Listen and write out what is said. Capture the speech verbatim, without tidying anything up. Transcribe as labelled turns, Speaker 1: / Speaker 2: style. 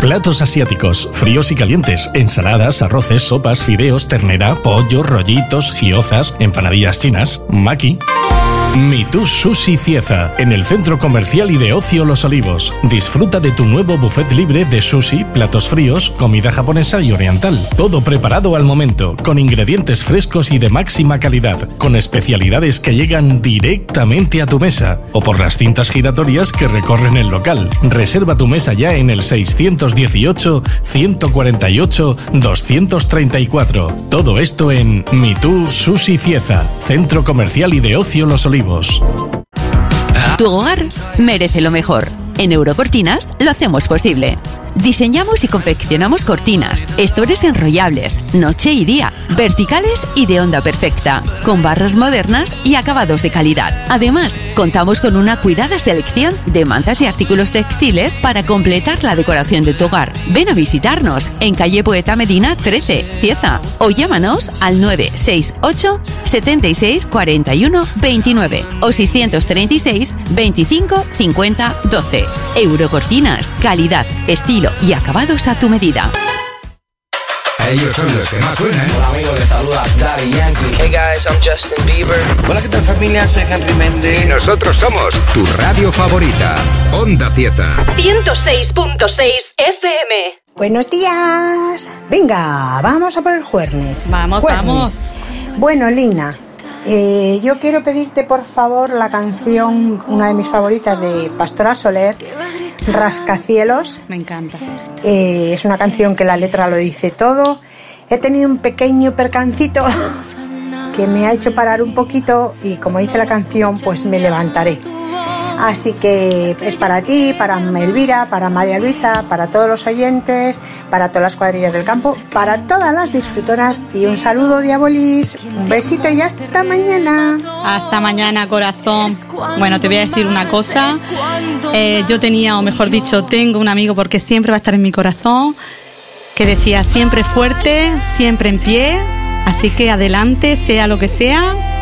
Speaker 1: Platos asiáticos, fríos y calientes, ensaladas, arroces, sopas, fideos, ternera, pollo, rollitos, gyozas, empanadillas chinas, maki. Mitú Sushi Cieza, en el Centro Comercial y de Ocio Los Olivos. Disfruta de tu nuevo buffet libre de sushi, platos fríos, comida japonesa y oriental. Todo preparado al momento, con ingredientes frescos y de máxima calidad, con especialidades que llegan directamente a tu mesa o por las cintas giratorias que recorren el local. Reserva tu mesa ya en el seiscientos dieciocho, ciento cuarenta y ocho, doscientos treinta y cuatro. Todo esto en Mitú Sushi Cieza, Centro Comercial y de Ocio Los Olivos.
Speaker 2: Tu hogar merece lo mejor. En Eurocortinas lo hacemos posible. Diseñamos y confeccionamos cortinas, estores enrollables, noche y día, verticales y de onda perfecta, con barras modernas y acabados de calidad. Además, contamos con una cuidada selección de mantas y artículos textiles para completar la decoración de tu hogar. Ven a visitarnos en calle Poeta Medina trece, Cieza, o llámanos al nueve seis ocho, setenta y seis, cuarenta y uno, veintinueve o seiscientos treinta y seis, veinticinco, cincuenta, doce. Eurocortinas, calidad, estilo y acabados a tu medida.
Speaker 3: Ellos son los que más suenan.
Speaker 4: Hola amigos, les saluda Daddy Yankee.
Speaker 5: Hey guys, I'm Justin Bieber.
Speaker 6: Hola, ¿qué tal familia? Soy Henry Méndez.
Speaker 3: Y nosotros somos tu radio favorita, Onda Cieza.
Speaker 7: ciento seis punto seis F M.
Speaker 8: Buenos días. Venga, vamos a por el jueves.
Speaker 9: Vamos,
Speaker 8: jueves.
Speaker 9: vamos.
Speaker 8: Bueno, Lina, eh, yo quiero pedirte por favor la canción, una de mis favoritas de Pastora Soler, Rascacielos.
Speaker 9: Me encanta.
Speaker 8: Eh, es una canción que la letra lo dice todo. He tenido un pequeño percancito que me ha hecho parar un poquito y como dice la canción, pues me levantaré. Así que es para ti, para Elvira, para María Luisa, para todos los oyentes, para todas las cuadrillas del campo, para todas las disfrutoras y un saludo, Diabolis, un besito y hasta mañana.
Speaker 9: Hasta mañana, corazón. Bueno, te voy a decir una cosa. Eh, yo tenía, o mejor dicho, tengo un amigo porque siempre va a estar en mi corazón, que decía siempre fuerte, siempre en pie, así que adelante, sea lo que sea.